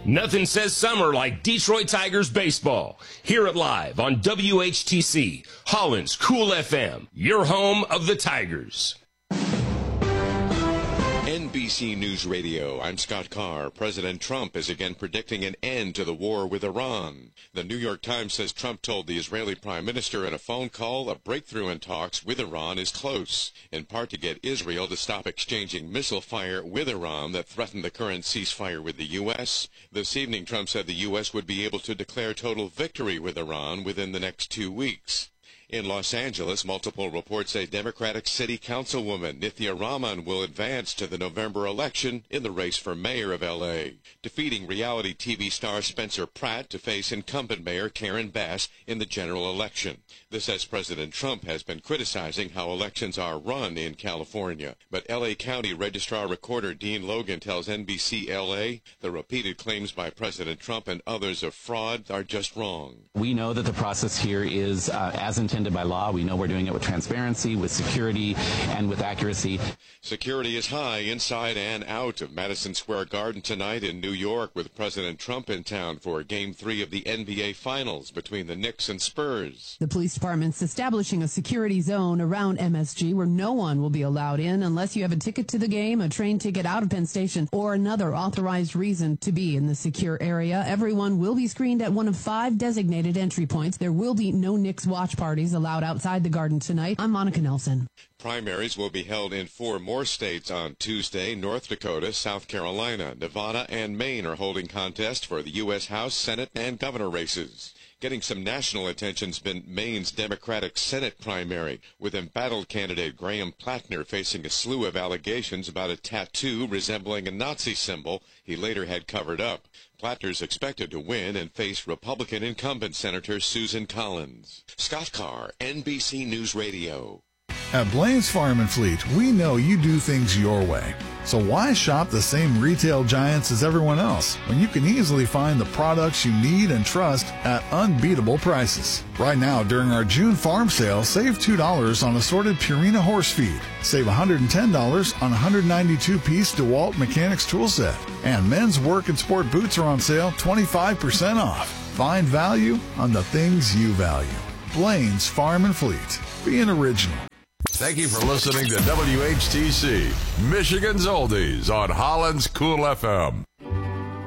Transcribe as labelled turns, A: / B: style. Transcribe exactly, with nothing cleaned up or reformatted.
A: Nothing says summer like Detroit Tigers baseball. Hear it live on W H T C, Holland's Cool F M, your home of the Tigers.
B: N B C News Radio, I'm Scott Carr. President Trump is again predicting an end to the war with Iran. The New York Times says Trump told the Israeli Prime Minister in a phone call a breakthrough in talks with Iran is close, in part to get Israel to stop exchanging missile fire with Iran that threatened the current ceasefire with the U S. This evening, Trump said the U S would be able to declare total victory with Iran within the next two weeks. In Los Angeles, multiple reports say Democratic City Councilwoman Nithya Raman will advance to the November election in the race for mayor of L A, defeating reality T V star Spencer Pratt to face incumbent mayor Karen Bass in the general election. This as President Trump has been criticizing how elections are run in California. But L A County Registrar Recorder Dean Logan tells N B C L A the repeated claims by President Trump and others of fraud are just wrong.
C: We know that the process here is uh, as intended by law. We know we're doing it with transparency, with security, and with accuracy.
B: Security is high inside and out of Madison Square Garden tonight in New York, with President Trump in town for Game three of the N B A Finals between the Knicks and Spurs.
D: The police department's establishing a security zone around M S G where no one will be allowed in unless you have a ticket to the game, a train ticket out of Penn Station, or another authorized reason to be in the secure area. Everyone will be screened at one of five designated entry points. There will be no Knicks watch parties allowed outside the Garden tonight. I'm Monica Nelson.
B: Primaries will be held in four more states on Tuesday. North Dakota, South Carolina, Nevada, and Maine are holding contests for the U S House, Senate, and governor races. Getting some national attention's been Maine's Democratic Senate primary, with embattled candidate Graham Plattner facing a slew of allegations about a tattoo resembling a Nazi symbol he later had covered up. Plattner's expected to win and face Republican incumbent Senator Susan Collins. Scott Carr, N B C News Radio.
E: At Blaine's Farm and Fleet, we know you do things your way. So why shop the same retail giants as everyone else when you can easily find the products you need and trust at unbeatable prices? Right now, during our June farm sale, save two dollars on assorted Purina horse feed. Save one hundred ten dollars on one hundred ninety-two piece DeWalt Mechanics tool set. And men's work and sport boots are on sale twenty-five percent off. Find value on the things you value. Blaine's Farm and Fleet. Being original.
F: Thank you for listening to W H T C, Michigan's Oldies on Holland's Cool F M.